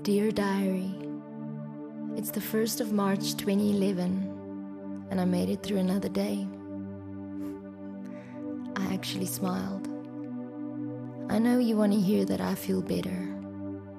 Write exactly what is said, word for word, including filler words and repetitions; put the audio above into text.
Dear Diary, it's the first of March twenty eleven, and I made it through another day. I actually smiled. I know you want to hear that I feel better.